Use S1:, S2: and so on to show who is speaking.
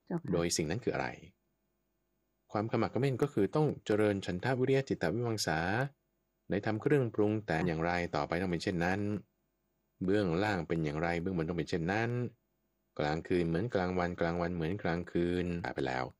S1: เจ้าค่ะ
S2: โดยสิ่งนั้นคืออะไรความขมักเขม้นก็คือต้องเจริญฉันทะวิริยะจิตตวิมังสาในทำเครื่องปรุงแต่อย่าง
S1: ค่ะ
S2: ไรต่อไปต้องเป็นเช่นนั้นเบื้องล่างเป็นอย่างไรเบื้องบนต้องเป็นเช่นนั้นกลางคืนเหมือนกลางวันกลางวันเหมือนกลางคืนไปแล้ว